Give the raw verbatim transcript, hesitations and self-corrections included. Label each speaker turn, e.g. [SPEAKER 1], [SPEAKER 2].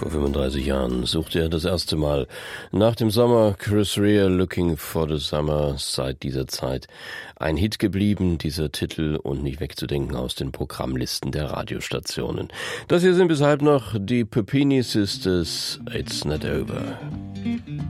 [SPEAKER 1] Vor fünfunddreißig Jahren suchte er das erste Mal nach dem Sommer Chris Rea Looking for the Summer. Seit dieser Zeit ein Hit geblieben, dieser Titel, und nicht wegzudenken aus den Programmlisten der Radiostationen. Das hier sind bis halb noch die Puppini Sisters, It's Not Over.